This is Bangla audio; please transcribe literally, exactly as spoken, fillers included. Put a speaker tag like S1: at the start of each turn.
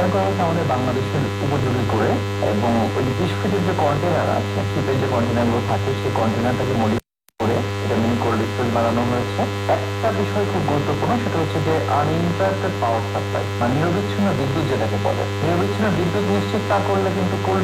S1: ডিজাইন করা হয়েছে আমাদের বাংলাদেশের উপযোগী করে, এবং ওই যে বিশ ফিটের যে কন্টেনার আছে, শীতের যে কন্টেনারগুলো থাকে, সেই কন্টেনারটাকে মডিফাই করে এটা মিনি কোল্ড স্টোরেজ বানানো হয়েছে। একটা বিষয় খুব গুরুত্বপূর্ণ, সেটা হচ্ছে যে আনইন্টারাপ্টেড পাওয়ার সাপ্লাই, মানে নিরবিচ্ছিন্ন বিদ্যুৎ যেটাকে বলে। নিরবিচ্ছিন্ন বিদ্যুৎ নিশ্চিত না করলে কিন্তু কোল্ড